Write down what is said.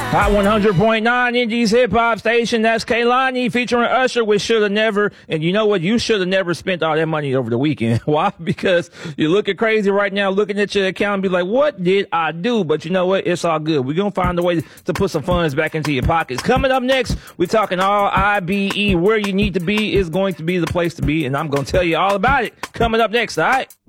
Hot 100.9 Indies Hip Hop Station. That's Kehlani featuring Usher with Shoulda Never. And you know what? You should have never spent all that money over the weekend. Why? Because you're looking crazy right now, looking at your account and be like, what did I do? But you know what? It's all good. We're going to find a way to put some funds back into your pockets. Coming up next, we're talking all IBE. Where you need to be is going to be the place to be. And I'm going to tell you all about it coming up next. All right?